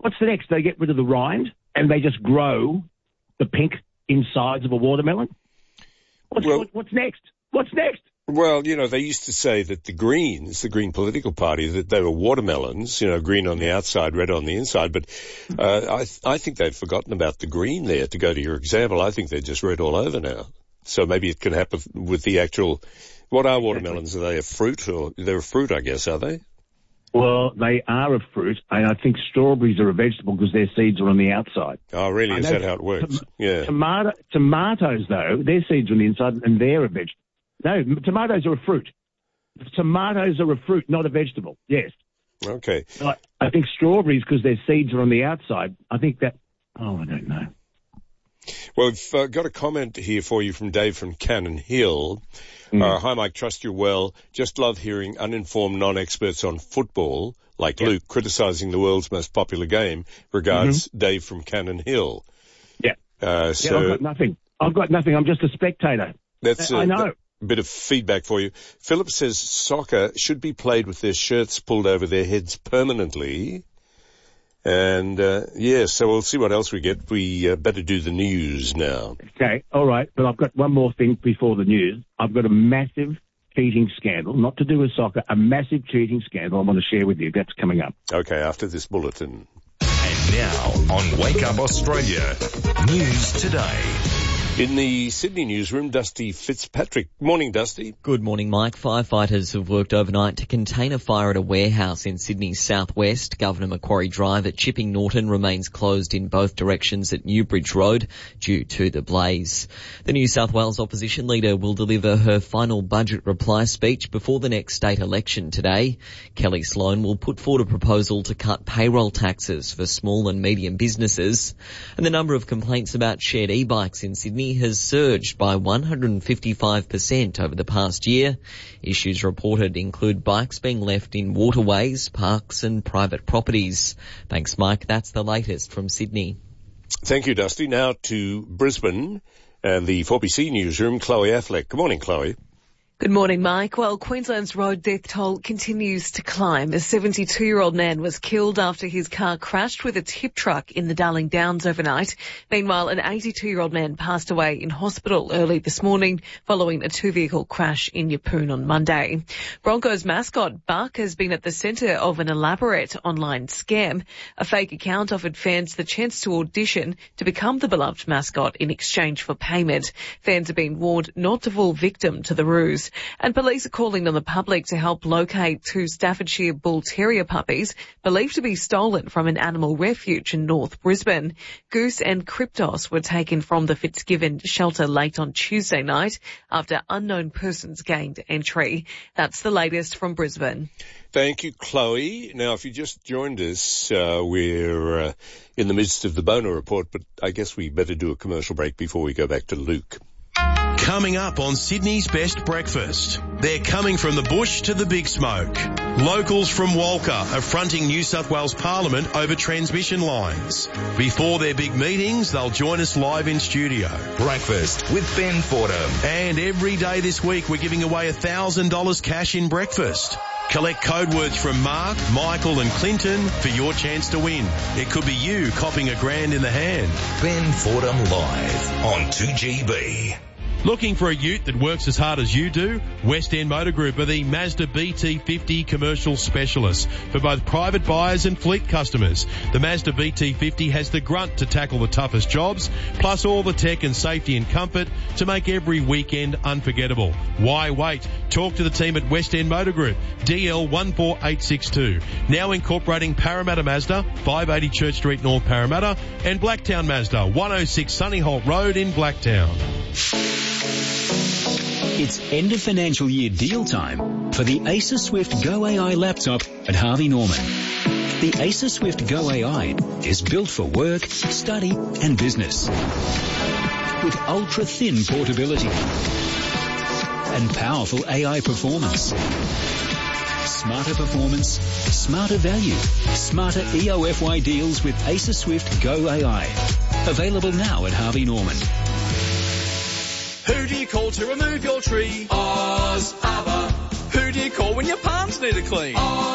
what's the next? They get rid of the rind and they just grow the pink insides of a watermelon? What's next? What's next? Well, they used to say that the Greens, the Green political party, that they were watermelons, green on the outside, red on the inside. But I think they've forgotten about the green there, to go to your example. I think they're just red all over now. So maybe it can happen with the actual... What are watermelons? Are they a fruit? Or they're a fruit, I guess, are they? Well, they are a fruit, and I think strawberries are a vegetable because their seeds are on the outside. Oh, really? Is that how it works? Yeah. Tomatoes, though, their seeds are on the inside, and they're a vegetable. No, tomatoes are a fruit. Tomatoes are a fruit, not a vegetable. Yes. Okay. I think strawberries, because their seeds are on the outside, I think that... Oh, I don't know. Well, we've got a comment here for you from Dave from Cannon Hill. Hi, Mike. Trust you're well. Just love hearing uninformed non-experts on football, like Luke, criticising the world's most popular game. Regards, Dave from Cannon Hill. Yeah. I've got nothing. I'm just a spectator. I know. A bit of feedback for you. Philip says soccer should be played with their shirts pulled over their heads permanently. And, so we'll see what else we get. We better do the news now. Okay, all right. But I've got one more thing before the news. I've got a massive cheating scandal, not to do with soccer, a massive cheating scandal I want to share with you. That's coming up. Okay, after this bulletin. And now on Wake Up Australia, News Today. In the Sydney newsroom, Dusty Fitzpatrick. Morning, Dusty. Good morning, Mike. Firefighters have worked overnight to contain a fire at a warehouse in Sydney's southwest. Governor Macquarie Drive at Chipping Norton remains closed in both directions at Newbridge Road due to the blaze. The New South Wales opposition leader will deliver her final budget reply speech before the next state election today. Kelly Sloan will put forward a proposal to cut payroll taxes for small and medium businesses. And the number of complaints about shared e-bikes in Sydney has surged by 155% over the past year. Issues reported include bikes being left in waterways, parks and private properties. Thanks, Mike. That's the latest from Sydney. Thank you, Dusty. Now to Brisbane and the 4BC newsroom, Chloe Affleck. Good morning, Chloe. Good morning, Mike. Well, Queensland's road death toll continues to climb. A 72-year-old man was killed after his car crashed with a tip truck in the Darling Downs overnight. Meanwhile, an 82-year-old man passed away in hospital early this morning following a two-vehicle crash in Yeppoon on Monday. Broncos mascot Buck has been at the centre of an elaborate online scam. A fake account offered fans the chance to audition to become the beloved mascot in exchange for payment. Fans have been warned not to fall victim to the ruse. And police are calling on the public to help locate two Staffordshire Bull Terrier puppies believed to be stolen from an animal refuge in North Brisbane. Goose and Kryptos were taken from the Fitzgibbon shelter late on Tuesday night after unknown persons gained entry. That's the latest from Brisbane. Thank you, Chloe. Now, if you just joined us, we're in the midst of the Bono Report, but I guess we better do a commercial break before we go back to Luke. Coming up on Sydney's Best Breakfast, they're coming from the bush to the big smoke. Locals from Walker are fronting New South Wales Parliament over transmission lines. Before their big meetings, they'll join us live in studio. Breakfast with Ben Fordham. And every day this week, we're giving away $1,000 cash in breakfast. Collect code words from Mark, Michael and Clinton for your chance to win. It could be you copping $1,000 in the hand. Ben Fordham live on 2GB. Looking for a ute that works as hard as you do? West End Motor Group are the Mazda BT50 commercial specialists for both private buyers and fleet customers. The Mazda BT50 has the grunt to tackle the toughest jobs, plus all the tech and safety and comfort to make every weekend unforgettable. Why wait? Talk to the team at West End Motor Group, DL 14862. Now incorporating Parramatta Mazda, 580 Church Street, North Parramatta, and Blacktown Mazda, 106 Sunny Holt Road in Blacktown. It's end of financial year deal time for the Acer Swift Go AI laptop at Harvey Norman. The Acer Swift Go AI is built for work, study and business. With ultra-thin portability and powerful AI performance. Smarter performance, smarter value, smarter EOFY deals with Acer Swift Go AI. Available now at Harvey Norman. Who do you call to remove your tree? Oz Abba. Who do you call when your palms need a clean?